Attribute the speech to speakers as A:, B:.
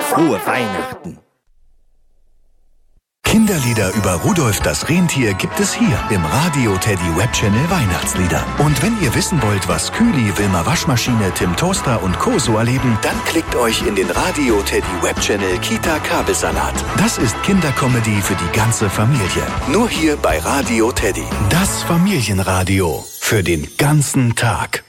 A: Frohe Weihnachten.
B: Kinderlieder über Rudolf das Rentier gibt es hier im Radio Teddy Webchannel Weihnachtslieder. Und wenn ihr wissen wollt, was Kühli, Wilma Waschmaschine, Tim Toaster und Co. so erleben, dann klickt euch in den Radio Teddy Webchannel Kita Kabelsalat. Das ist Kindercomedy für die ganze Familie. Nur hier bei Radio Teddy. Das Familienradio für den ganzen Tag.